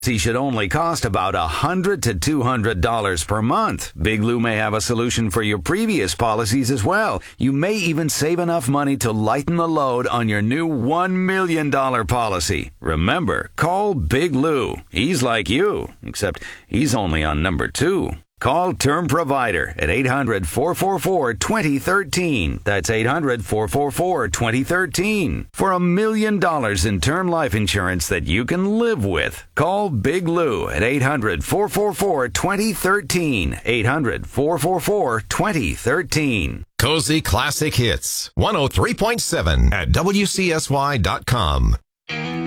He should only cost about $100 to $200 per month. Big Lou may have a solution for your previous policies as well. You may even save enough money to lighten the load on your new $1 million policy. Remember, call Big Lou. He's like you, except he's only on number 2. Call Term Provider at 800-444-2013. That's 800-444-2013. For $1 million in term life insurance that you can live with. Call Big Lou at 800-444-2013. 800-444-2013. Cozy Classic Hits, 103.7 at WCSY.com.